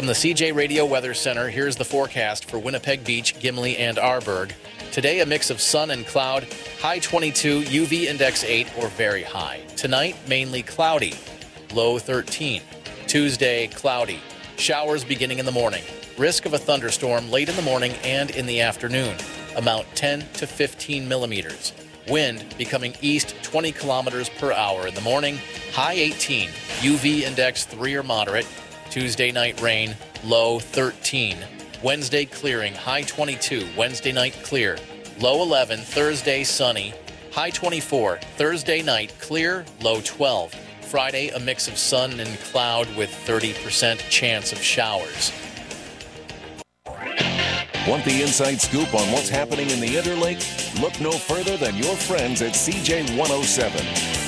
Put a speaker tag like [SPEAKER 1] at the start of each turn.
[SPEAKER 1] From the CJ Radio Weather Center, here's the forecast for Winnipeg Beach, Gimli, and Arborg. Today, a mix of sun and cloud, high 22, UV index 8 or very high. Tonight, mainly cloudy, low 13. Tuesday, cloudy. Showers beginning in the morning. Risk of a thunderstorm late in the morning and in the afternoon. Amount 10 to 15 millimeters. Wind becoming east 20 kilometers per hour in the morning. High 18. UV index 3 or moderate. Tuesday night rain, low 13. Wednesday clearing, high 22. Wednesday night clear. Low 11. Thursday sunny. High 24. Thursday night clear, low 12. Friday, a mix of sun and cloud with 30% chance of showers.
[SPEAKER 2] Want the inside scoop on what's happening in the Interlake? Look no further than your friends at CJ 107.